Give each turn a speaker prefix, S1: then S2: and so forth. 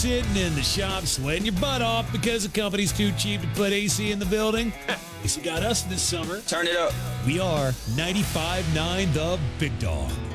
S1: sitting in the shop sweating your butt off because the company's too cheap to put AC in the building? AC got us this summer.
S2: Turn it up.
S1: We are 95.9 The Big Dog.